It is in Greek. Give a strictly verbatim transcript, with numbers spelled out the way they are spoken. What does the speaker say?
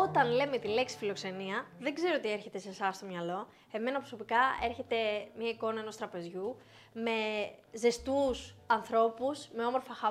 Όταν λέμε τη λέξη φιλοξενία, δεν ξέρω τι έρχεται σε εσάς στο μυαλό. Εμένα προσωπικά έρχεται μια εικόνα ενός τραπεζιού με ζεστούς ανθρώπους, με όμορφα